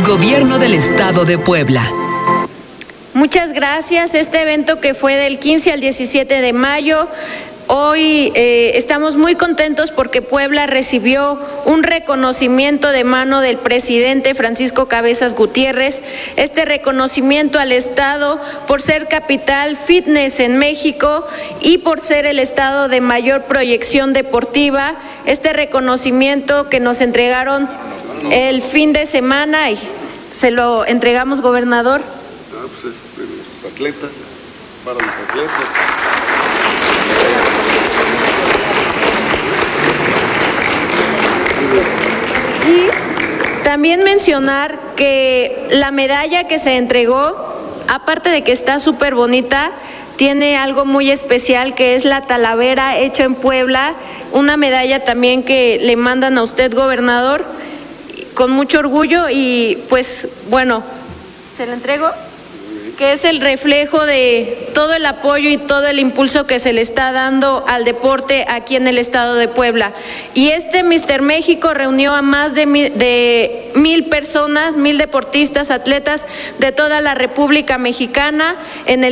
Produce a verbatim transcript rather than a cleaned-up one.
Gobierno del Estado de Puebla. Muchas gracias. Este evento que fue del quince al diecisiete de mayo, hoy eh, estamos muy contentos porque Puebla recibió un reconocimiento de mano del presidente Francisco Cabezas Gutiérrez. Este reconocimiento al Estado por ser capital fitness en México y por ser el Estado de mayor proyección deportiva. Este reconocimiento que nos entregaron el fin de semana y se lo entregamos, gobernador. Ah, pues es de los atletas, es para los atletas. Y también mencionar que la medalla que se entregó, aparte de que está súper bonita, tiene algo muy especial que es la talavera hecha en Puebla, una medalla también que le mandan a usted, gobernador, con mucho orgullo y pues bueno, se la entrego, que es el reflejo de todo el apoyo y todo el impulso que se le está dando al deporte aquí en el estado de Puebla. Y este míster México reunió a más de mil, de mil personas, mil deportistas, atletas de toda la República Mexicana en el